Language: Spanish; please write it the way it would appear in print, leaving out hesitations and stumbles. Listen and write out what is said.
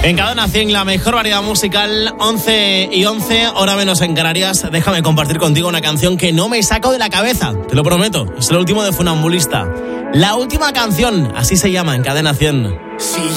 En Cadena 100, la mejor variedad musical, 11 y 11, hora menos en Canarias. Déjame compartir contigo una canción que no me saco de la cabeza, te lo prometo. Es el último de Funambulista. La última canción, así se llama en Cadena 100. Sí.